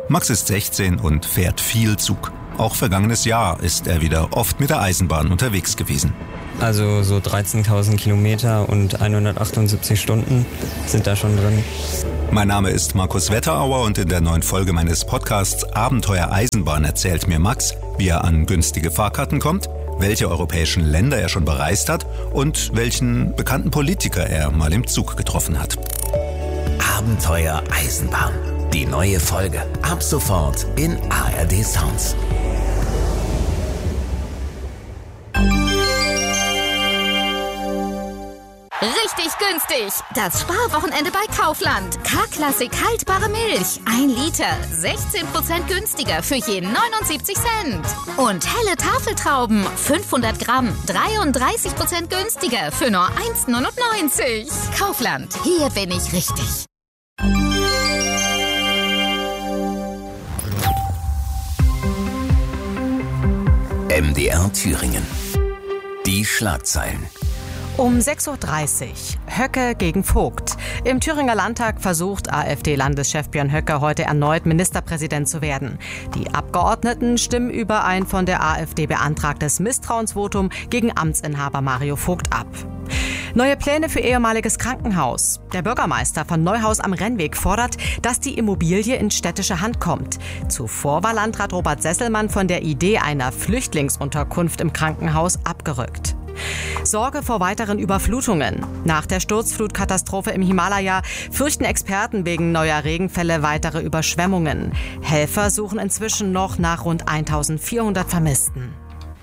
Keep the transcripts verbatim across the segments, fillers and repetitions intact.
Max ist sechzehn und fährt viel Zug. Auch vergangenes Jahr ist er wieder oft mit der Eisenbahn unterwegs gewesen. Also so dreizehntausend Kilometer und hundertachtundsiebzig Stunden sind da schon drin. Mein Name ist Markus Wetterauer und in der neuen Folge meines Podcasts Abenteuer Eisenbahn erzählt mir Max, wie er an günstige Fahrkarten kommt, welche europäischen Länder er schon bereist hat und welchen bekannten Politiker er mal im Zug getroffen hat. Abenteuer Eisenbahn. Die neue Folge ab sofort in A R D Sounds. Richtig günstig! Das Sparwochenende bei Kaufland. K-Klassik haltbare Milch. ein Liter. sechzehn Prozent günstiger für je neunundsiebzig Cent. Und helle Tafeltrauben. fünfhundert Gramm. dreiunddreißig Prozent günstiger für nur eins Komma neunundneunzig. Kaufland. Hier bin ich richtig. M D R Thüringen. Die Schlagzeilen. Um sechs Uhr dreißig. Höcke gegen Vogt. Im Thüringer Landtag versucht AfD-Landeschef Björn Höcke heute erneut Ministerpräsident zu werden. Die Abgeordneten stimmen über ein von der AfD beantragtes Misstrauensvotum gegen Amtsinhaber Mario Vogt ab. Neue Pläne für ehemaliges Krankenhaus. Der Bürgermeister von Neuhaus am Rennweg fordert, dass die Immobilie in städtische Hand kommt. Zuvor war Landrat Robert Sesselmann von der Idee einer Flüchtlingsunterkunft im Krankenhaus abgerückt. Sorge vor weiteren Überflutungen. Nach der Sturzflutkatastrophe im Himalaya fürchten Experten wegen neuer Regenfälle weitere Überschwemmungen. Helfer suchen inzwischen noch nach rund eintausendvierhundert Vermissten.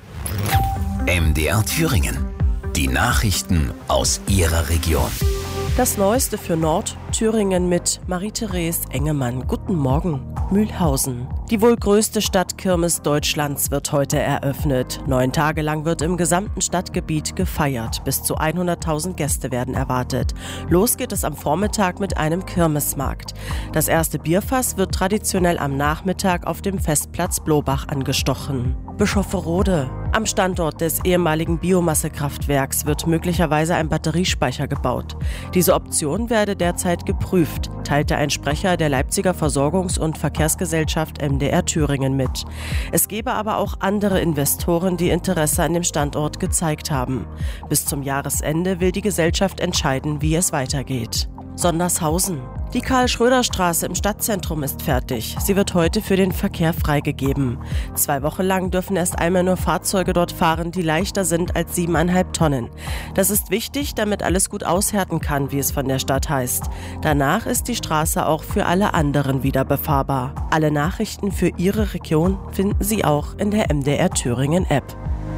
M D R Thüringen. Die Nachrichten aus Ihrer Region. Das Neueste für Nordthüringen mit Marie-Therese Engemann. Guten Morgen. Mühlhausen. Die wohl größte Stadtkirmes Deutschlands wird heute eröffnet. Neun Tage lang wird im gesamten Stadtgebiet gefeiert. Bis zu hunderttausend Gäste werden erwartet. Los geht es am Vormittag mit einem Kirmesmarkt. Das erste Bierfass wird traditionell am Nachmittag auf dem Festplatz Blobach angestochen. Bischofferode. Am Standort des ehemaligen Biomassekraftwerks wird möglicherweise ein Batteriespeicher gebaut. Diese Option werde derzeit geprüft, teilte ein Sprecher der Leipziger Versorgungs- und Verkehrsgesellschaft M D R Thüringen mit. Es gebe aber auch andere Investoren, die Interesse an dem Standort gezeigt haben. Bis zum Jahresende will die Gesellschaft entscheiden, wie es weitergeht. Sondershausen. Die Karl-Schröder-Straße im Stadtzentrum ist fertig. Sie wird heute für den Verkehr freigegeben. Zwei Wochen lang dürfen erst einmal nur Fahrzeuge dort fahren, die leichter sind als siebeneinhalb Tonnen. Das ist wichtig, damit alles gut aushärten kann, wie es von der Stadt heißt. Danach ist die Straße auch für alle anderen wieder befahrbar. Alle Nachrichten für Ihre Region finden Sie auch in der M D R Thüringen App.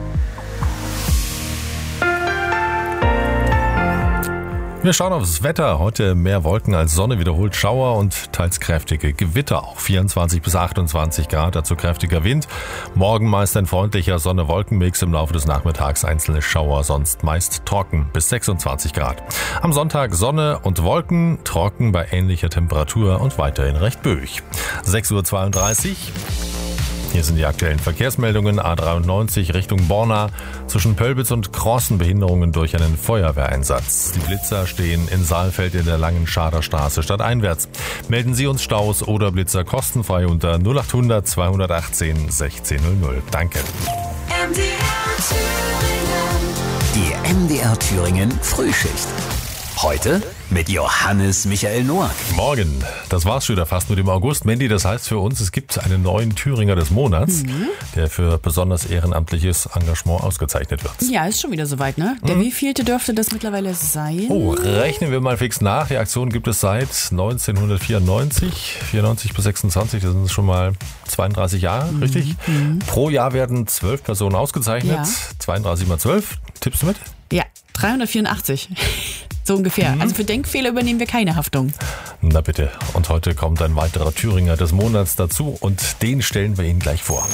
Wir schauen aufs Wetter. Heute mehr Wolken als Sonne, wiederholt Schauer und teils kräftige Gewitter. Auch vierundzwanzig bis achtundzwanzig Grad, dazu kräftiger Wind. Morgen meist ein freundlicher Sonne-Wolken-Mix, im Laufe des Nachmittags einzelne Schauer, sonst meist trocken bis sechsundzwanzig Grad. Am Sonntag Sonne und Wolken, trocken bei ähnlicher Temperatur und weiterhin recht böig. sechs Uhr zweiunddreißig. Hier sind die aktuellen Verkehrsmeldungen. A dreiundneunzig Richtung Borna. Zwischen Pölbitz und Crossen Behinderungen durch einen Feuerwehreinsatz. Die Blitzer stehen in Saalfeld in der langen Schaderstraße stadteinwärts. Melden Sie uns Staus oder Blitzer kostenfrei unter null achthundert zweihundertachtzehn sechzehn null null. Danke. M D R Thüringen. Die M D R Thüringen Frühschicht. Heute mit Johannes Michael Noack. Morgen, das war's schon wieder fast mit dem August. Mandy, das heißt für uns, es gibt einen neuen Thüringer des Monats, mhm. der für besonders ehrenamtliches Engagement ausgezeichnet wird. Ja, ist schon wieder soweit, ne? Der mhm. wievielte dürfte das mittlerweile sein? Oh, rechnen wir mal fix nach. Die Aktion gibt es seit neunzehnhundertvierundneunzig. vierundneunzig bis sechsundzwanzig, das sind schon mal zweiunddreißig Jahre, mhm. richtig? Mhm. Pro Jahr werden zwölf Personen ausgezeichnet. Ja. zweiunddreißig mal zwölf. Tippst du mit? Ja, dreihundertvierundachtzig. So ungefähr. Mhm. Also für Denkfehler übernehmen wir keine Haftung. Na bitte. Und heute kommt ein weiterer Thüringer des Monats dazu und den stellen wir Ihnen gleich vor.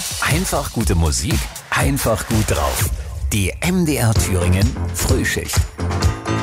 Einfach gute Musik, einfach gut drauf. Die M D R Thüringen Frühschicht.